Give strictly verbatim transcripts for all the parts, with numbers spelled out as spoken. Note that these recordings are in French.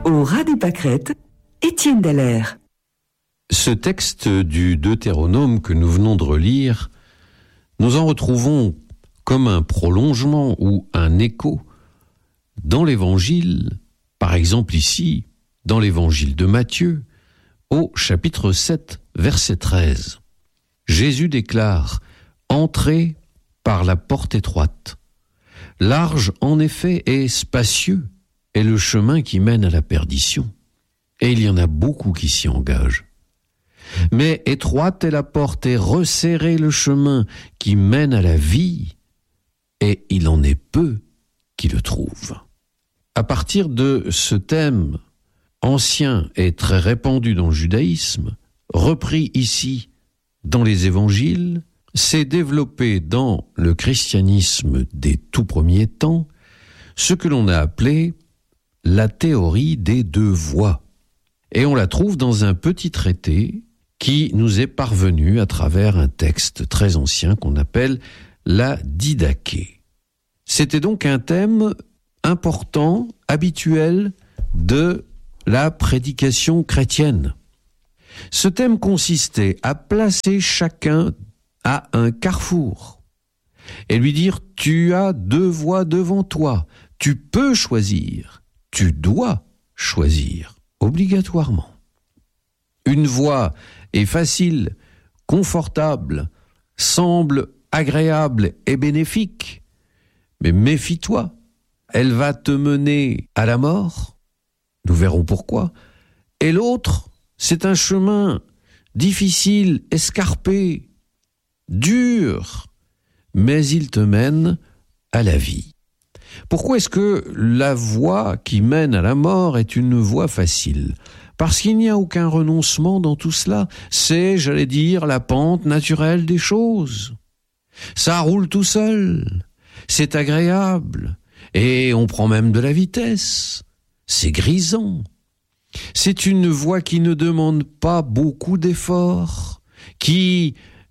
Au ras des pâquerettes, Étienne Dallaire. Ce texte du Deutéronome que nous venons de relire, nous en retrouvons comme un prolongement ou un écho dans l'Évangile, par exemple ici, dans l'Évangile de Matthieu, au chapitre sept, verset treize. Jésus déclare « Entrez par la porte étroite. Large en effet et spacieux est le chemin qui mène à la perdition, et il y en a beaucoup qui s'y engagent. Mais étroite est la porte et resserré le chemin qui mène à la vie, et il en est peu qui le trouvent. » À partir de ce thème ancien et très répandu dans le judaïsme, repris ici dans les évangiles, s'est développé dans le christianisme des tout premiers temps ce que l'on a appelé la théorie des deux voies. Et on la trouve dans un petit traité qui nous est parvenu à travers un texte très ancien qu'on appelle la Didaché. C'était donc un thème important, habituel de la prédication chrétienne. Ce thème consistait à placer chacun à un carrefour et lui dire « Tu as deux voies devant toi, tu peux choisir, tu dois choisir, obligatoirement. Une voie est facile, confortable, semble agréable et bénéfique, mais méfie-toi, elle va te mener à la mort, nous verrons pourquoi. Et l'autre, c'est un chemin difficile, escarpé, dur, mais il te mène à la vie. » Pourquoi est-ce que la voie qui mène à la mort est une voie facile ? Parce qu'il n'y a aucun renoncement dans tout cela. C'est, j'allais dire, la pente naturelle des choses. Ça roule tout seul. C'est agréable. Et on prend même de la vitesse. C'est grisant. C'est une voie qui ne demande pas beaucoup d'efforts, qui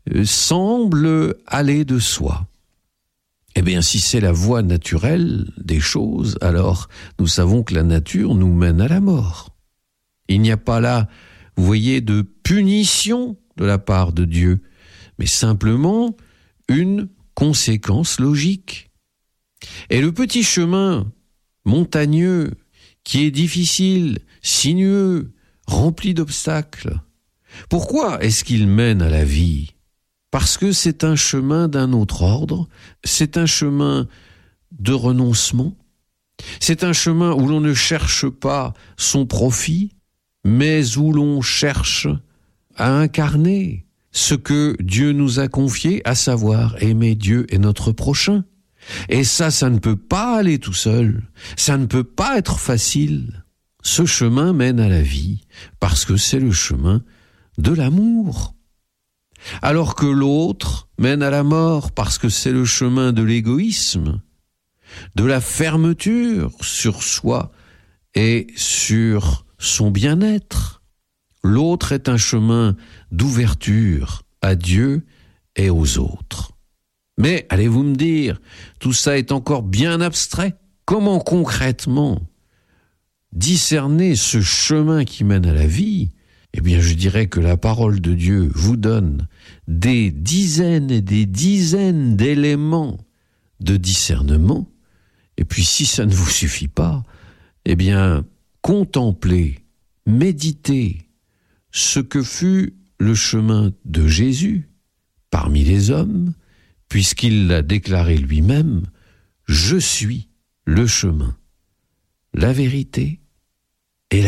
semble aller de soi. Eh bien, si c'est la voie naturelle des choses, alors nous savons que la nature nous mène à la mort. Il n'y a pas là, vous voyez, de punition de la part de Dieu, mais simplement une conséquence logique. Et le petit chemin montagneux, qui est difficile, sinueux, rempli d'obstacles, pourquoi est-ce qu'il mène à la vie ? Parce que c'est un chemin d'un autre ordre, c'est un chemin de renoncement, c'est un chemin où l'on ne cherche pas son profit, mais où l'on cherche à incarner ce que Dieu nous a confié, à savoir aimer Dieu et notre prochain. Et ça, ça ne peut pas aller tout seul, ça ne peut pas être facile. Ce chemin mène à la vie, parce que c'est le chemin de l'amour. Alors que l'autre mène à la mort parce que c'est le chemin de l'égoïsme, de la fermeture sur soi et sur son bien-être. L'autre est un chemin d'ouverture à Dieu et aux autres. Mais, allez-vous me dire, tout ça est encore bien abstrait. Comment concrètement discerner ce chemin qui mène à la vie ? Eh bien, je dirais que la parole de Dieu vous donne des dizaines et des dizaines d'éléments de discernement. Et puis, si ça ne vous suffit pas, eh bien, contemplez, méditez ce que fut le chemin de Jésus parmi les hommes, puisqu'il l'a déclaré lui-même, « Je suis le chemin, la vérité et la vie ».